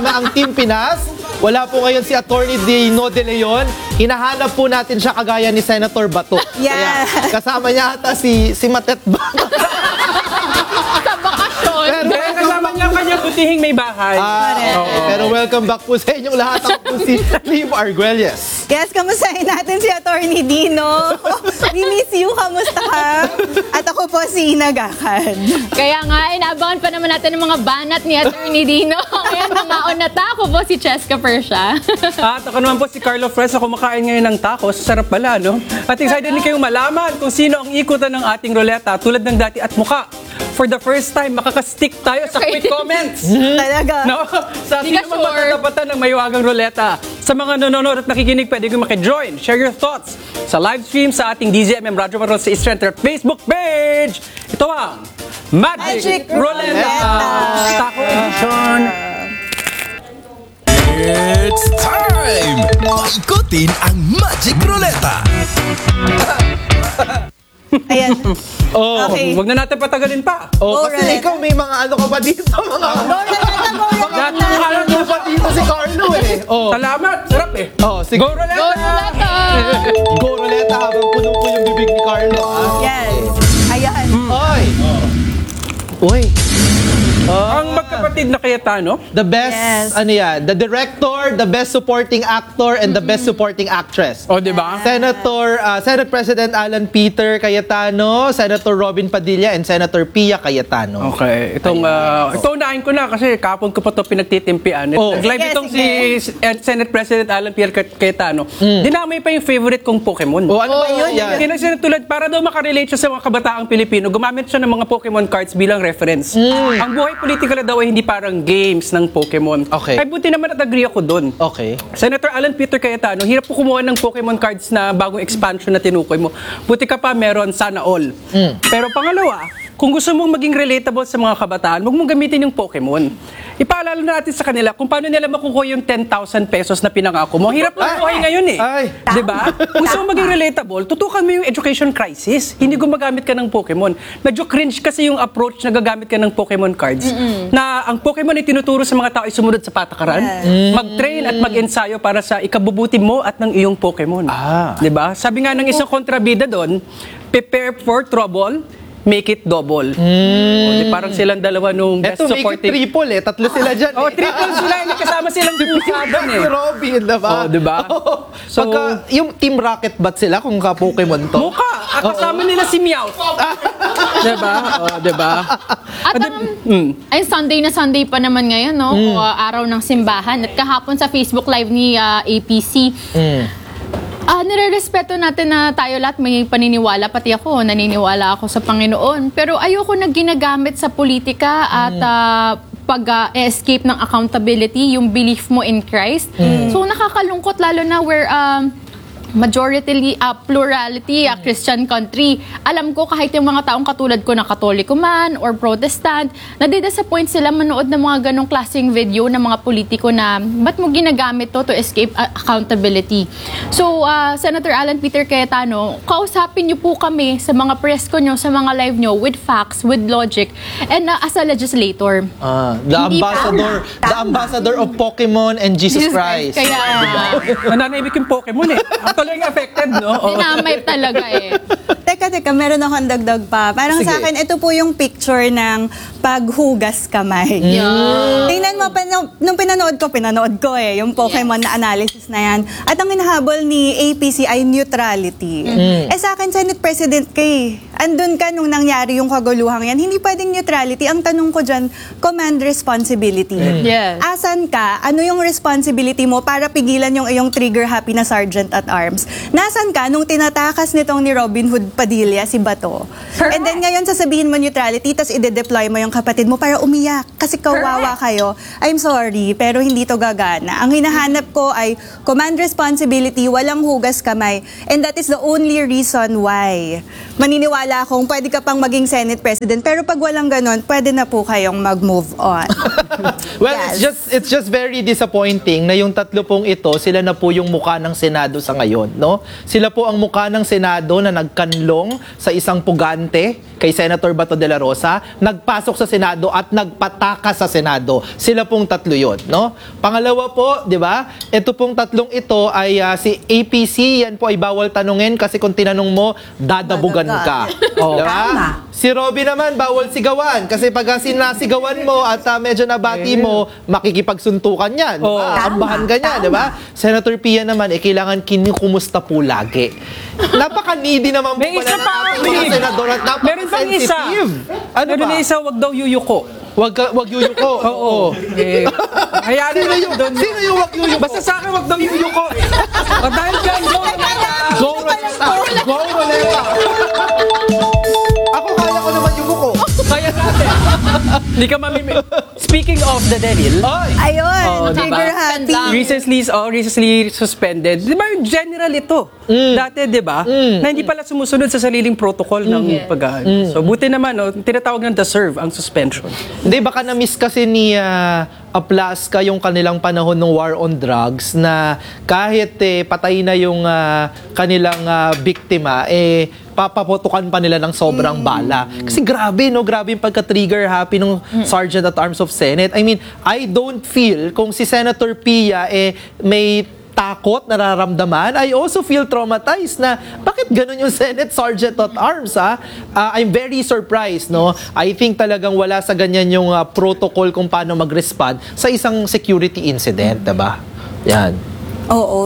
naman ang Team Pinas. Wala po ngayon si Attorney Dino De Leon. Hinahanap po natin siya kagaya ni Senator Bato. Yeah. Kaya, kasama niya ata si Matet ba? Sa bakasyon. Kaya kasama niya ang kanyang butihing may bahay. Pero welcome back po sa inyong lahat. Ako po si Liv Arguelles. Yes, kamustahin natin si Attorney Dino. We miss you, kamusta ka? At ako po si Ina Gacan. Kaya nga, inaabangan pa naman natin ang mga banat ni Attorney Dino. Kaya namaon na ta. Ako po si Cheska Persha. At ako naman po si Carlo Fres, ako kumakain ngayon ng tacos. Sarap pala, no? At excited din kayong malaman kung sino ang ikutan ng ating ruleta tulad ng dati at muka. For the first time, makakastick tayo sa quick comments. Talaga. No? Sa Di ka sino man sure? matatapatan ng mahiwagang ruleta. Sa mga nanonood at nakikinig, pwede kong makijoin. Share your thoughts sa live stream sa ating DZMM Radyo Maron sa East Center Facebook page. Ito ang Magic Ruleta Taco Edition. It's time! Paikutin ang Magic Ruleta! Ayan. Oh, Okay. Huwag na natin patagalin pa. oh, Go, kasi Ruleta. ikaw may mga ano ka ba dito? Mga Dati ano pa dito si Carlo eh. Oh, Salamat! Sarap eh. oh sige. Go Ruleta! Go Ruleta! Go Ruleta habang puno po yung bibig ni Carlo. Yes. Ayan. Oy! Uy! Ang magkapatid na Cayetano, The best, Yes. ano yan, the director, the best supporting actor, and the best supporting actress. o di ba? Senate President Alan Peter Cayetano, Senator Robin Padilla, and Senator Pia Cayetano. Okay, ito unahin ko na kasi kapon ko pa ito pinagtitimpian. Oh. Nag-live Sige, itong sige. si Senate President Alan Pierre Cayetano. Dinamay pa yung favorite kong Pokemon. O ano ba yun? Yan. Tulad, para daw makarelate siya sa mga kabataang Pilipino, gumamit siya ng mga Pokemon cards bilang reference. Ang buhay politika daw ay hindi parang games ng Pokemon. Okay. Ay buti naman at agree ako doon. Okay. Senator Alan Peter Cayetano, hirap po kumuha ng Pokemon cards na bagong expansion na tinukoy mo. Buti ka pa meron sana all. Pero pangalawa, kung gusto mong maging relatable sa mga kabataan, huwag mong gamitin yung Pokemon. Ipaalala natin sa kanila kung paano nila makukuha yung 10,000 pesos na pinangako mo. Hirap na buhay ngayon eh. Ay. Diba? Kung gusto mong maging relatable, tutukan mo yung education crisis. Hindi gumagamit ka ng Pokemon. Medyo cringe kasi yung approach na gagamit ka ng Pokemon cards. Na ang Pokemon ay tinuturo sa mga tao ay sumunod sa patakaran, mag-train at mag-ensayo para sa ikabubuti mo at ng iyong Pokemon. Diba? Sabi nga ng isang kontrabida doon, prepare for trouble, make it double. Di parang silang dalawa nung best Eto, make it supporting. triple eh. Tatlo sila dyan Oh, eh. triple sila. Hindi kasama silang dumisadan eh. Si Robin, diba? Oh, diba? Oh. So- Pagka, yung Team Rocket ba sila kung ka-Pokemon to? Mukha! At kasama nila si Meowth. Diba? Oh, diba? At ay Sunday na Sunday pa naman ngayon, no? O, araw ng simbahan. At kahapon sa Facebook Live ni APC, nire-respeto natin na tayo lahat may paniniwala, pati ako, naniniwala ako sa Panginoon. Pero ayoko na ginagamit sa politika at pag-escape ng accountability, yung belief mo in Christ. So nakakalungkot lalo na where majority, plurality, a Christian country. Alam ko kahit yung mga taong katulad ko na Katoliko man or Protestant, nadidisappoint sila manood ng mga ganong klaseng video ng mga politiko na ba't mo ginagamit to escape accountability. So, Senator Alan Peter Cayetano, kausapin niyo po kami sa mga press ko nyo, sa mga live nyo with facts, with logic, and as a legislator. The ambassador of Pokemon and Jesus Christ. Kaya, Nananahimik yung Pokemon eh. Actually, yung affected, no? Oo. dinamay talaga eh. Teka, meron akong dagdag pa. Parang Sige. sa akin, ito po yung picture ng paghugas kamay. Tingnan mo, nung pinanood ko eh, yung Pokemon na analysis na yan. At ang hinahabol ni APC ay neutrality. Eh sa akin, Senate President ka eh. Andun ka nung nangyari yung kaguluhan yan. Hindi pwedeng neutrality. Ang tanong ko dyan, command responsibility. Yes. Asan ka? Ano yung responsibility mo para pigilan yung iyong trigger happy na sergeant at arms? Nasan ka nung tinatakas nitong ni Robin Hood Padilla si Bato? And then ngayon sasabihin mo neutrality, tas ide-deploy mo yung kapatid mo para umiyak kasi kawawa kayo. I'm sorry, pero hindi to gagana. Ang hinahanap ko ay command responsibility, walang hugas kamay. And that is the only reason why maniniwala akong pwede ka pang maging Senate President. Pero pag walang ganon, pwede na po kayong mag-move on. Well, Yes. it's just very disappointing na yung tatlo pong ito, sila na po yung mukha ng Senado sa ngayon. ngayon, no? Sila po ang mukha ng Senado na nagkanlong sa isang pugante kay Senator Bato de la Rosa, nagpasok sa Senado at nagpatakas sa Senado. Sila pong tatlo yun, no? Pangalawa po, di ba? Ito pong tatlong ito ay si APC, yan po ay bawal tanungin kasi kung tinanong mo, dadabugan ka. Oh. Di ba? Si Robby naman, bawal sigawan kasi pag sinasigawan mo at medyo nabati mo, makikipagsuntukan yan. Di ba? Ambahan ka niya, di ba? Senator Pia naman, kailangan kinukumusta po lagi. Napaka-needy naman po May isa pala ng pa, ating mga senador at Meron pang isa. napaka-sensitive. Ano Meron ba? na isa, wag daw yuyuko. Wag yuyuko. Oo. Hayaan Sino na yung, doon. sino yung wag yuyuko? Basta sa akin, wag daw yuyuko. O dahil dyan, go na Go Roleta! Go Roleta! Ako kaya ko naman yung buko. Kaya natin. Hindi ka Speaking of the devil, Ayun, Oh, diba? trigger happy. recently suspended. Di ba yung general ito? Dati, di ba? Na hindi pala sumusunod sa sariling protocol ng pag So, buti naman, tinatawag ng deserve ang suspension. Hindi, baka na-miss kasi ni Aplaska yung kanilang panahon ng war on drugs na kahit patay na yung kanilang biktima, papaputukan pa nila ng sobrang bala. Kasi grabe, no? Grabe yung pagka-trigger happy ng Sergeant at Arms of Senate. I mean, I don't feel kung si Senator Pia may takot nararamdaman, I also feel traumatized na bakit ganun yung Senate Sergeant at Arms, ha? I'm very surprised, no? I think talagang wala sa ganyan yung protocol kung paano mag-respond sa isang security incident, diba? Yan. Oo,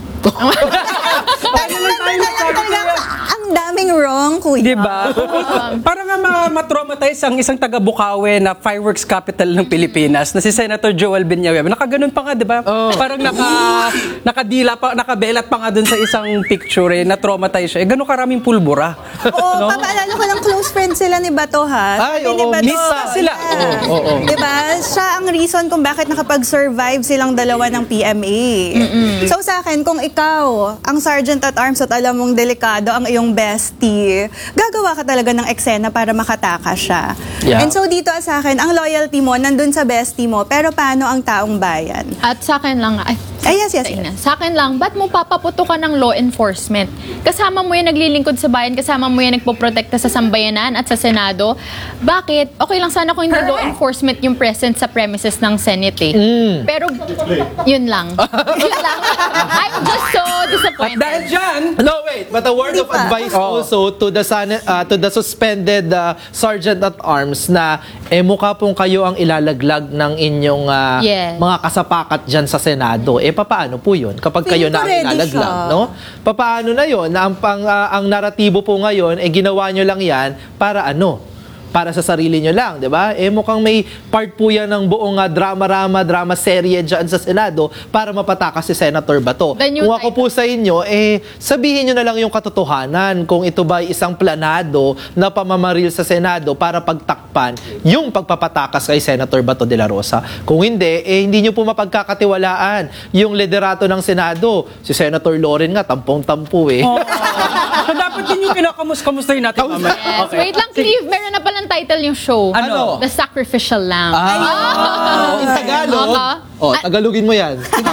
ang daming wrong, kuya. Di ba? Para nga matraumatize ang isang taga-Bukawi na fireworks capital ng Pilipinas na si Senator Joel Villanueva. Nakaganon pa nga, di ba? Parang nakadila pa, nakabelat pa nga dun sa isang picture na-traumatize siya. Ganun karaming pulbura. Oo, papaalala ko ng close friend sila ni Bato, ha? Ay, Sabi ni oo, Bato, miss na sila. Oo. Diba? Siya ang reason kung bakit nakapag-survive silang dalawa ng PMA. So sa akin, kung ikaw, ang Sergeant at Arms at alam mong delikado ang iyong bestie, gagawa ka talaga ng eksena para makatakas siya. Yeah. And so dito sa akin, ang loyalty mo nandun sa bestie mo, pero paano ang taong bayan? At sa akin lang, Yes. sa akin lang, ba't mo papaputukan ng law enforcement? Kasama mo yung naglilingkod sa bayan, kasama mo yung nagpoprotekta sa sambayanan at sa Senado. Bakit? Okay lang sana kung hindi law enforcement yung present sa premises ng Senate Pero, yun lang. Yun lang. I'm just so disappointed. Dahil dyan, No, wait. But a word of advice also to the suspended Sergeant at Arms na mukha pong kayo ang ilalaglag ng inyong Yes. mga kasapakat dyan sa Senado. Papaano po yun kapag kayo Feeling ko na ang ready ilalaglag, siya. no? Papaano na yun na ang naratibo po ngayon, ginawa nyo lang yan para ano? Para sa sarili nyo lang, di ba? Mukhang may part po yan ng buong drama serye dyan sa Senado para mapatakas si Senator Bato. The new Kung ako po sa inyo, sabihin nyo na lang yung katotohanan kung ito ba ay isang planado na pamamaril sa Senado para pagtakpan yung pagpapatakas kay Senator Bato de la Rosa. Kung hindi, hindi nyo po mapagkakatiwalaan yung liderato ng Senado. Si Senator Loren nga, tampong-tampo so dapat din yung kinakamustahin natin. mamaya. Yes. Wait lang, Cleve. Meron na palang title yung show. Ano? The Sacrificial Lamb. In Tagalog? Tagalogin mo yan. Sige.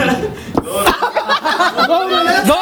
Go!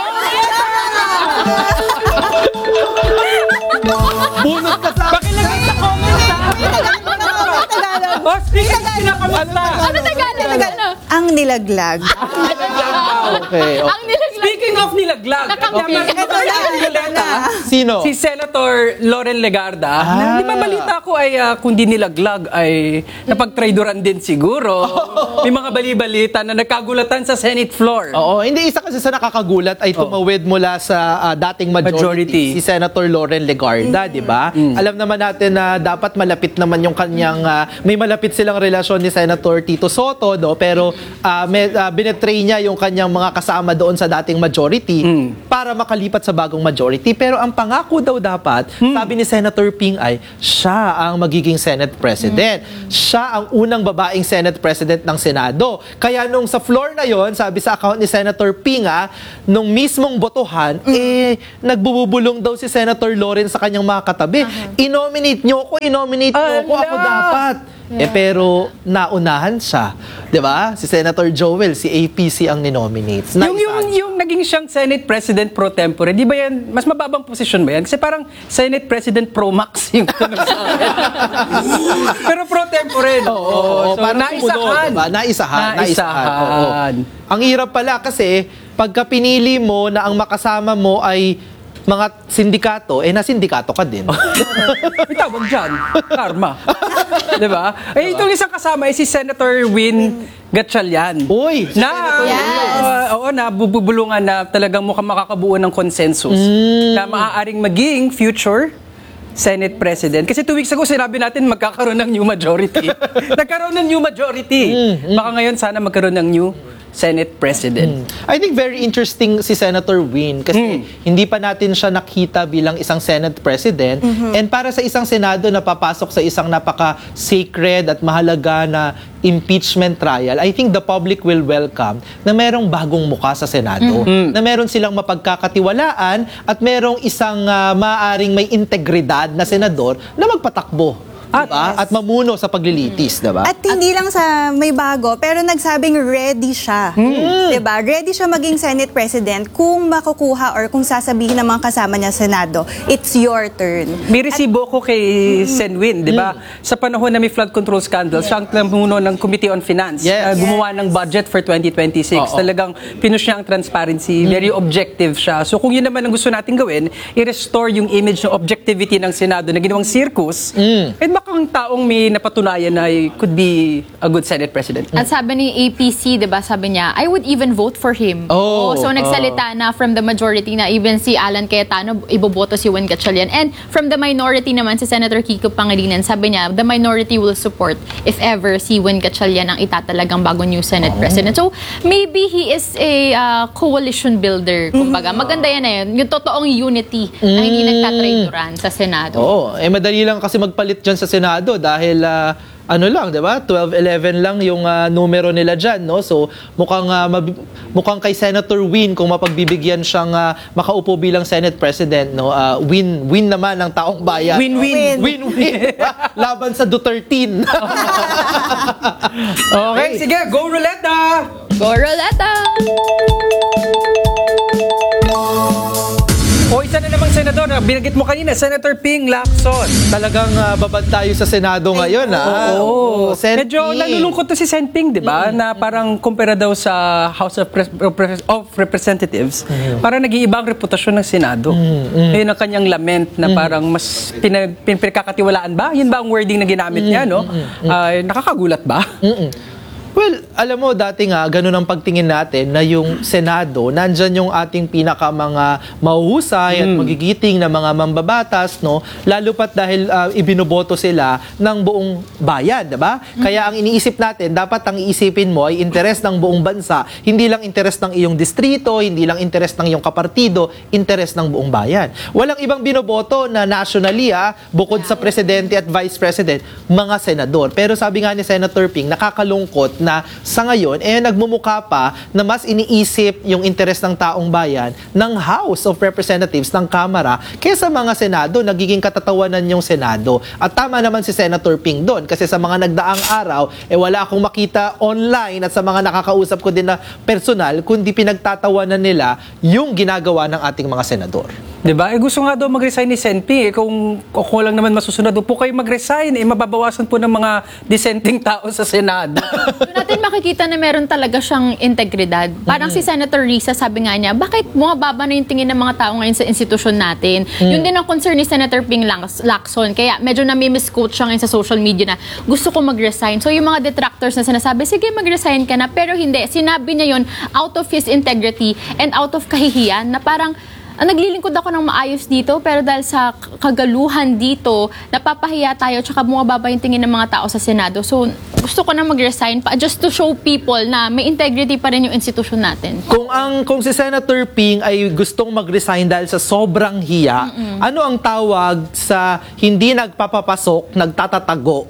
Bunot ka sa... Pakilagay sa comments, ha? Speaking of kinakamusta. Ano Tagalog? Ano? Ang nilaglag. Okay. Ang nilaglag. Speaking of nilaglag, Nakangping. ito na Sino? Si Senator Loren Legarda. Na, di ba balita ko ay kung di nilaglag ay napagtraidoran din siguro. May mga bali-balita na nagkagulatan sa Senate floor. Oo, hindi isa kasi sa nakakagulat ay tumawid mula sa dating majority, si Senator Loren Legarda, di ba? Alam naman natin na dapat malapit naman yung kanyang may malapit silang relasyon ni Senator Tito Soto, no? Pero binetray niya yung kanyang mga kasama doon sa dating majority para makalipat sa bagong majority. Pero ang pangako daw dapat, sabi ni Senator Ping ay siya ang magiging Senate President. Siya ang unang babaeng Senate President ng Senado. Kaya nung sa floor na yon, sabi sa account ni Senator Ping, nung mismong botohan, nagbubulong daw si Senator Loren sa kanyang mga katabi. I-nominate nyo ako, ako dapat. Pero naunahan siya. 'Di ba? Si Senator Joel, si APC ang ninominate. Yung naging siyang Senate President pro tempore, di ba yan, mas mababang posisyon ba yan? Kasi parang Senate President pro max yung tanong sa akin. Pero pro tempore, no? Oo, So, parang naisahan. diba? Naisahan. Oo. Ang hirap pala kasi pagka pinili mo na ang makasama mo ay mga sindikato, nasindikato ka din. May tawag dyan, karma. Diba? Itong isang kasama ay si Senator Win Gatchalian. Uy! Na bubulungan na talagang mukhang makakabuo ng consensus na maaaring maging future Senate President. Kasi 2 weeks ago, sinabi natin magkakaroon ng new majority. Nagkaroon ng new majority. Baka ngayon sana magkaroon ng new Senate President. I think very interesting si Senator Win kasi hindi pa natin siya nakita bilang isang Senate President and para sa isang Senado na papasok sa isang napaka-sacred at mahalaga na impeachment trial, I think the public will welcome na merong bagong muka sa Senado, na meron silang mapagkakatiwalaan at merong isang maaaring may integridad na senador na magpatakbo. Diba? At mamuno sa paglilitis, diba? At hindi lang sa may bago, pero nagsabing ready siya. Diba? Ready siya maging Senate President kung makukuha or kung sasabihin ng mga kasama niya sa Senado, it's your turn. May resibo ko kay Sen Win, di ba? Sa panahon na may flood control scandal, siya ang namuno ng Committee on Finance. Yes. Gumawa ng budget for 2026. Oo. Talagang pinush niya ang transparency. Very objective siya. So kung yun naman ang gusto natin gawin, i-restore yung image ng objectivity ng Senado na ginawang circus, at baka ang taong may napatunayan na could be a good Senate President. At sabi ni APC, 'di ba, sabi niya, I would even vote for him. So nagsalita na from the majority na even si Alan Cayetano iboboto si Win Gatchalian. And from the minority naman si Senator Kiko Pangilinan, sabi niya, the minority will support if ever si Win Gatchalian ang itatalagang bago new Senate President. So maybe he is a coalition builder. Kumbaga, maganda yan na yun. Yung totoong unity na hindi nagtatraidoran sa Senado. Oo, madali lang kasi magpalit dyan sa Senado dahil ano lang, 'di ba? 12-11 lang yung numero nila diyan, no? So mukhang kay Senator Win kung mapagbibigyan siyang makaupo bilang Senate President, no? Win naman ng taong bayan. Win-win. Win-win. Laban sa Duterte. Okay, sige, go Ruleta! Go Roleta! O isa na namang senador, binanggit mo kanina, Senator Ping Lacson. Talagang babad tayo sa Senado ngayon, Oo. Sen Medyo Ping. nalulungkot to si Sen Ping, di ba? Na parang kumpara daw sa House of Representatives, parang naging ibang reputasyon ng Senado. Yun ang kanyang lament na parang mas pinagkakatiwalaan ba? Yun ba ang wording na ginamit niya, no? Nakakagulat ba? Well, alam mo, dati nga, ganun ang pagtingin natin na yung Senado, nandyan yung ating pinaka mga mahuhusay at magigiting na mga mambabatas, no? Lalo pat dahil ibinuboto sila ng buong bayan, diba? Kaya ang iniisip natin, dapat ang iisipin mo ay interes ng buong bansa, hindi lang interes ng iyong distrito, hindi lang interes ng iyong kapartido, interes ng buong bayan. Walang ibang binoboto na nationally, bukod sa presidente at vice president, mga senador. Pero sabi nga ni Senator Ping, nakakalungkot na sa ngayon, nagmumukha pa na mas iniisip yung interes ng taong bayan ng House of Representatives, ng Kamara, kaysa mga Senado, nagiging katatawanan yung Senado. At tama naman si Senator Ping doon, kasi sa mga nagdaang araw, wala akong makita online at sa mga nakakausap ko din na personal, kundi pinagtatawanan nila yung ginagawa ng ating mga senador. Diba? Gusto nga daw mag-resign ni Sen Ping. Kung lang naman masusunod, po kayo mag-resign, mababawasan po ng mga dissenting tao sa Senado. Doon natin makikita na meron talaga siyang integridad. Parang si Senator Risa, sabi nga niya, bakit bumababa na yung tingin ng mga tao ngayon sa institusyon natin? Yun din ang concern ni Senator Ping Lacson. Kaya medyo nami-misquote siya ngayon sa social media na gusto ko mag-resign. So yung mga detractors na sinasabi, sige mag-resign ka na. Pero hindi, sinabi niya yun out of his integrity and out of kahihiyan na parang naglilingkod ako ng maayos dito, pero dahil sa kagaluhan dito, napapahiya tayo, tsaka bumababa yung tingin ng mga tao sa Senado. So, gusto ko na mag-resign pa just to show people na may integrity pa rin yung institusyon natin. Kung si Senator Ping ay gustong mag-resign dahil sa sobrang hiya, ano ang tawag sa hindi nagpapapasok, nagtatatago,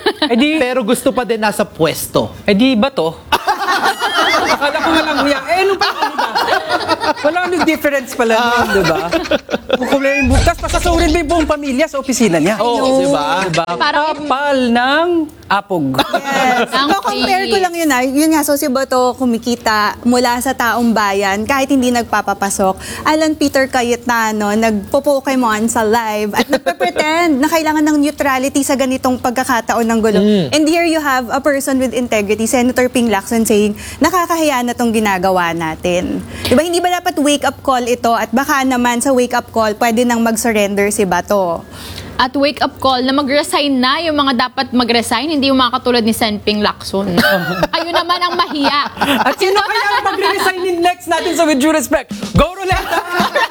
pero gusto pa din nasa pwesto? Di ba to? Akala ko nga lang, ano pa ba? Wala nang difference pala yun, di ba? Kukulay yung butas, pasasurin mo yung buong pamilya sa opisina niya. Oo, di ba? Diba? Parang- Kapal ng apog. Yes. Ang So, compare ko cute. lang yun. Yun nga, so si Bato kumikita mula sa taong bayan kahit hindi nagpapapasok. Alan Peter Cayetano, nagpo-Pokemon sa live at nagpe-pretend na kailangan ng neutrality sa ganitong pagkakataon ng gulo. And here you have a person with integrity, Senator Ping Lacson, saying, nakakahiya na tong ginagawa natin. Diba, hindi ba dapat wake-up call ito at baka naman sa wake-up call, pwede nang mag-surrender si Bato? At wake-up call na mag-resign na yung mga dapat mag-resign, hindi yung mga katulad ni Sen Ping Lacson. Ayun naman ang mahiya. At sino kaya ang magre-resign in next natin sa With Due Respect? Go, Roleta!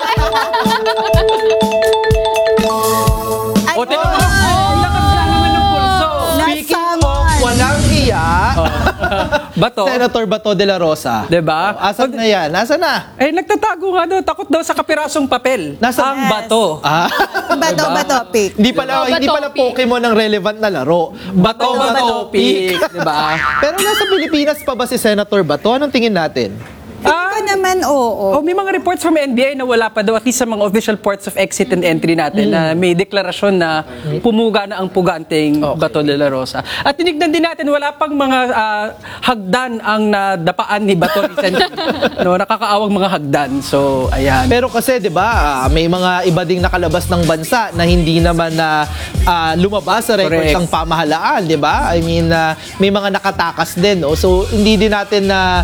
O, tingnan mo, lakas na naman ng pulso. Speaking of walang hiya, Bato, Senator Bato de la Rosa. diba? Asan na yan? Nasaan na? Eh, nagtatago nga daw. Takot daw sa kapirasong papel. Nasa- Ang bato. Bato, pick. Hindi pala, Bato, hindi pala pick. Pokemon ang relevant na laro. Bato, pick. Diba? Pero nasa Pilipinas pa ba si Senator Bato? Anong tingin natin? Ito naman, oo. Oh, may mga reports from NBI na wala pa daw, at least sa mga official ports of exit and entry natin, na may deklarasyon na pumuga na ang puganteng Bato de la Rosa. At tinignan din natin, wala pang mga hagdan ang nadapaan ni Bato recently. No, nakakaawang mga hagdan. So, ayan. Pero kasi 'di ba, may mga iba ding nakalabas ng bansa na hindi naman na lumabas sa records Correct. ng pamahalaan, 'di ba? I mean, may mga nakatakas din, no? So hindi din natin na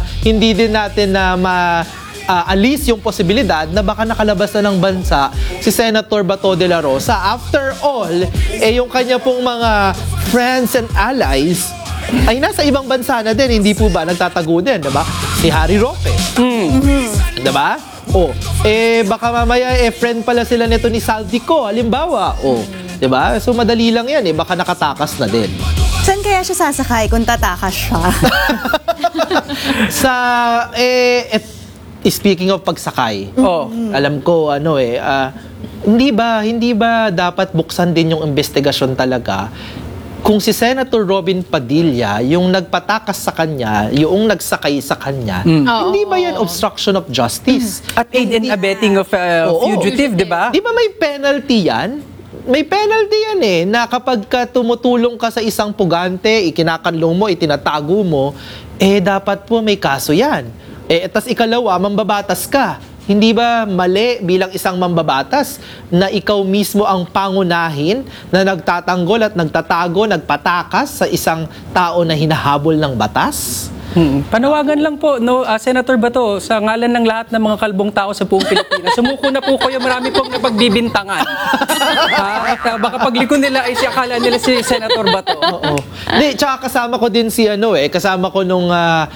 alis yung posibilidad na baka nakalabas na ng bansa si Senator Bato de la Rosa. After all, yung kanya pong mga friends and allies ay nasa ibang bansa na din, hindi po ba nagtatago din, 'di ba? Si Harry Roque. 'Di ba? Baka mamaya friend pala sila nito ni Saldico, halimbawa. 'Di ba? So madali lang 'yan, baka nakatakas na din. Saan kaya siya sasakay kung tatakas siya? Speaking of pagsakay. Oh. Alam ko hindi ba dapat buksan din yung investigasyon talaga kung si Senator Robin Padilla yung nagpatakas sa kanya, yung nagsakay sa kanya, hindi ba yan obstruction of justice? At aid and abetting of Oo. fugitive, di ba? Di ba may penalty yan? May penalty yan na kapag ka tumutulong ka sa isang pugante, ikinakanlong mo, itinatago mo, dapat po may kaso yan. Tas ikalawa, mambabatas ka. Hindi ba mali bilang isang mambabatas na ikaw mismo ang pangunahin na nagtatanggol at nagtatago, nagpatakas sa isang tao na hinahabol ng batas? Panawagan lang po, no, Senator Bato, sa ngalan ng lahat ng mga kalbong tao sa buong Pilipinas, sumuko na po kayo, marami pong napagbibintangan. At baka pagliko nila ay si akala nila si Senator Bato. Oo. Hindi, tsaka kasama ko din si kasama ko nung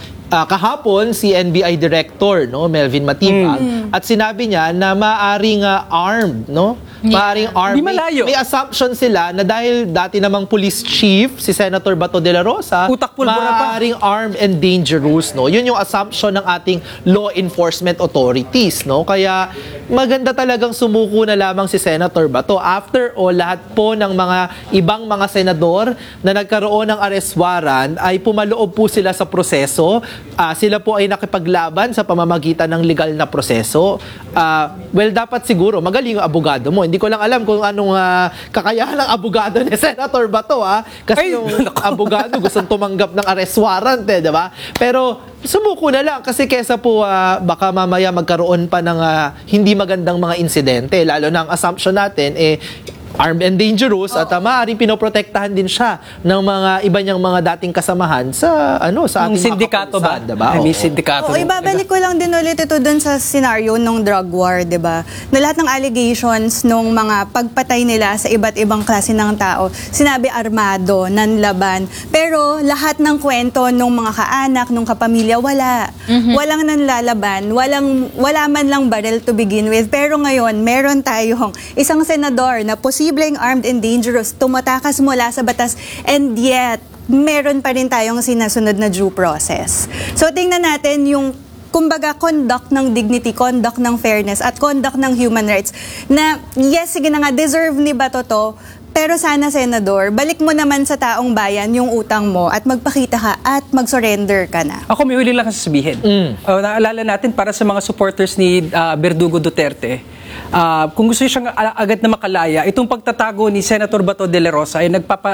kahapon si NBI Director, no, Melvin Matibag, at sinabi niya na maaring armed, no? Maaring armed. Di malayo. May assumption sila na dahil dati namang police chief si Senator Bato de la Rosa, Utak pulbura pa. maaring armed and dangerous, no? Yun yung assumption ng ating law enforcement authorities, no? Kaya maganda talagang sumuko na lamang si Senator Bato. After all, lahat po ng mga ibang mga senador na nagkaroon ng arrest warrant ay pumaloob po sila sa proseso. Sila po ay nakipaglaban sa pamamagitan ng legal na proseso. Well, dapat siguro magaling yung abogado mo. Hindi ko lang alam kung anong kakayahan ng abogado ni Senator Bato, kasi yung abogado gustong tumanggap ng arrest warrant, di ba? Pero sumuko na lang kasi kesa po baka mamaya magkaroon pa ng hindi magandang mga insidente, lalo na ang assumption natin armed and dangerous at maaaring pinoprotektahan din siya ng mga iba niyang mga dating kasamahan sa sa Ang ating sindikato ba? diba? Ay, may sindikato. Oo, ibabalik ko lang din ulit ito dun sa scenario ng drug war, di ba? Na lahat ng allegations nung mga pagpatay nila sa iba't ibang klase ng tao, sinabi armado, nanlaban. Pero lahat ng kwento nung mga kaanak, nung kapamilya, wala. Walang nanlalaban, wala man lang barrel to begin with. Pero ngayon, meron tayong isang senador na posibleng armed and dangerous, tumatakas mula sa batas, and yet, meron pa rin tayong sinasunod na due process. So, tingnan natin yung kumbaga, conduct ng dignity, conduct ng fairness, at conduct ng human rights na, yes, sige na nga, deserve ni Bato to, Pero sana, Senador, balik mo naman sa taong bayan yung utang mo at magpakita ka at mag-surrender ka na. Ako may huli lang sasabihin. Naalala natin para sa mga supporters ni Verdugo Duterte, kung gusto siyang agad na makalaya, itong pagtatago ni Senator Bato de la Rosa ay